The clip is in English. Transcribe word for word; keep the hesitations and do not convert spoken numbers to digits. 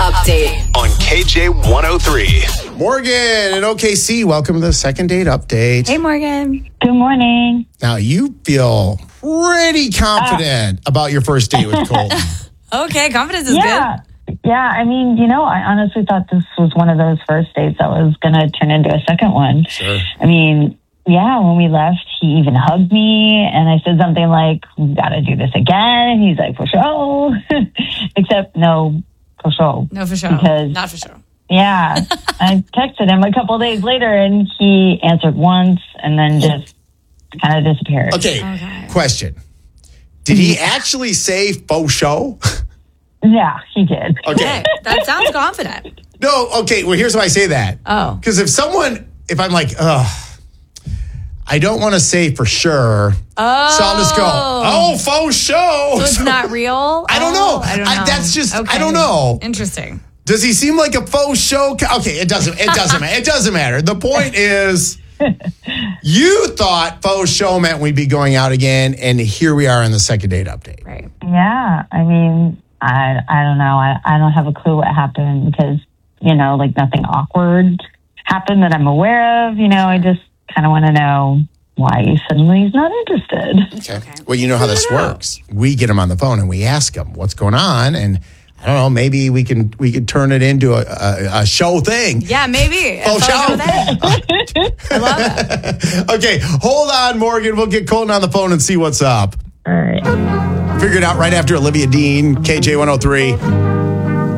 update on K J one oh three. Morgan in O K C, welcome to the second date update. Hey, Morgan. Good morning. Now, you feel pretty confident uh, about your first date with Colton. Okay, confidence is yeah. good. Yeah, I mean, you know, I honestly thought this was one of those first dates that was going to turn into a second one. Sure. I mean, yeah, when we left, he even hugged me, and I said something like, we got to do this again. And he's like, for sure. Except, no, for sure. No, for sure. Because, Not for sure. Yeah. I texted him a couple days later, and he answered once and then just kind of disappeared. Okay, Okay. question. Did he actually say faux show? Yeah, he did. Okay. Okay, that sounds confident. No, okay, well, here's why I say that. Oh. Because if someone, if I'm like, ugh, I don't want to say for sure, Oh. so I'll just go, oh, faux show. So it's not real? I don't know. Oh, I don't know. I- that's just- I Okay. don't know. Interesting. Does he seem like a faux show? Okay, it doesn't. It doesn't matter. It doesn't matter. The point is, you thought faux show meant we'd be going out again, and here we are in the second date update. Right. Yeah, I mean, I I don't know. I, I don't have a clue what happened because, you know, like nothing awkward happened that I'm aware of. You know, I just kind of want to know why suddenly he's not interested. Okay. Well, you know how this works. We get him on the phone and we ask him what's going on, and I don't know. Maybe we can we could turn it into a, a, a show thing. Yeah, maybe. Oh, It's all show. over there. I love it. Okay, hold on, Morgan. We'll get Colton on the phone and see what's up. All right. Figure it out right after Olivia Dean, K J one oh three.